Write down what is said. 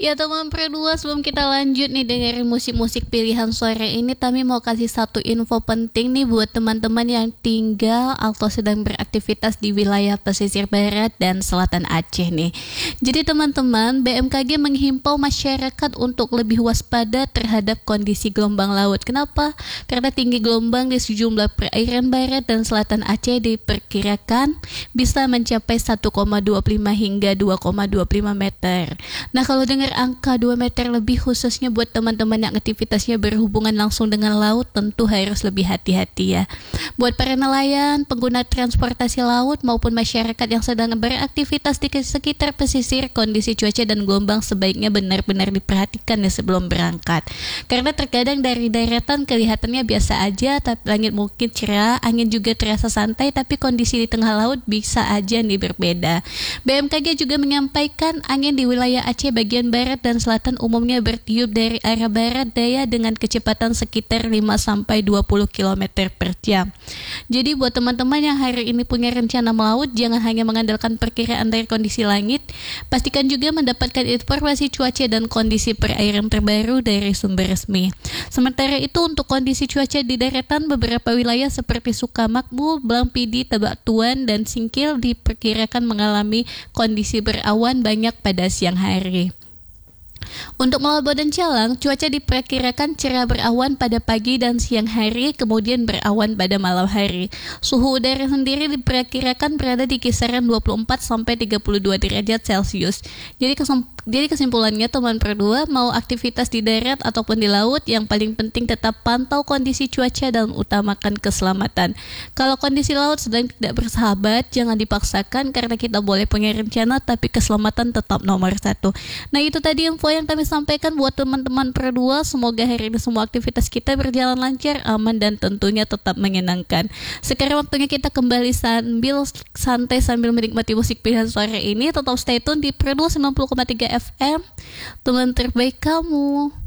Ya teman berdua, sebelum kita lanjut nih dengerin musik-musik pilihan sore ini, Tami mau kasih satu info penting nih buat teman-teman yang tinggal atau sedang beraktivitas di wilayah pesisir barat dan selatan Aceh nih. Jadi teman-teman, BMKG menghimbau masyarakat untuk lebih waspada terhadap kondisi gelombang laut. Kenapa? Karena tinggi gelombang di sejumlah perairan barat dan selatan Aceh diperkirakan bisa mencapai 1,25 hingga 2,25 meter. Nah, kalau dengar angka 2 meter lebih khususnya buat teman-teman yang aktivitasnya berhubungan langsung dengan laut, tentu harus lebih hati-hati ya. Buat para nelayan, pengguna transportasi laut maupun masyarakat yang sedang beraktivitas di sekitar pesisir, kondisi cuaca dan gelombang sebaiknya benar-benar diperhatikan ya sebelum berangkat. Karena terkadang dari daratan kelihatannya biasa aja, tapi langit mungkin cerah, angin juga terasa santai, tapi kondisi di tengah laut bisa aja nih berbeda. BMKG juga menyampaikan angin di wilayah Aceh bagian barat dan selatan umumnya bertiup dari arah barat daya dengan kecepatan sekitar 5-20 km per jam. Jadi buat teman-teman yang hari ini punya rencana melaut, jangan hanya mengandalkan perkiraan dari kondisi langit, pastikan juga mendapatkan informasi cuaca dan kondisi perairan terbaru dari sumber resmi. Sementara itu untuk kondisi cuaca di daratan, beberapa wilayah seperti Sukamakmur, Blang-Pidi, Tabak Tuan, dan Singkil diperkirakan mengalami kondisi berawan banyak pada siang hari. Untuk Malabo dan Calang, cuaca diperkirakan cerah berawan pada pagi dan siang hari, kemudian berawan pada malam hari. Suhu udara sendiri diperkirakan berada di kisaran 24-32 derajat Celcius. Jadi kesimpulannya teman berdua, mau aktivitas di darat ataupun di laut, yang paling penting tetap pantau kondisi cuaca dan utamakan keselamatan. Kalau kondisi laut sedang tidak bersahabat, jangan dipaksakan karena kita boleh punya rencana, tapi keselamatan tetap nomor satu. Nah, itu tadi info yang kami sampaikan buat teman-teman berdua. Semoga hari ini semua aktivitas kita berjalan lancar, aman, dan tentunya tetap menyenangkan. Sekarang waktunya kita kembali sambil santai sambil menikmati musik pilihan sore ini. Tetap stay tune di Pro 90,3 FM, teman terbaik kamu.